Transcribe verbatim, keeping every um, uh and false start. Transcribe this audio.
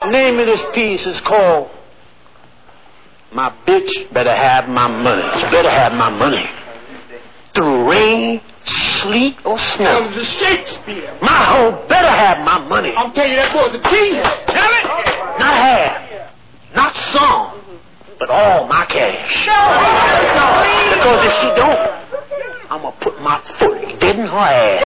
The name of this piece is called My Bitch Better Have My Money. She better have my money. Through rain, sleet, or snow. That was a Shakespeare. My hoe better have my money. I'm telling you, that boy's a genius. Tell it. Not half, not some, but all my cash. Because if she don't, I'm gonna put my foot dead in her ass.